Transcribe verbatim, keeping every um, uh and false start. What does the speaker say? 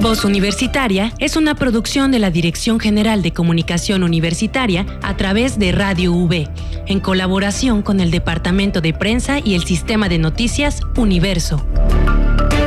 Voz Universitaria es una producción de la Dirección General de Comunicación Universitaria a través de Radio U V, en colaboración con el Departamento de Prensa y el Sistema de Noticias Universo.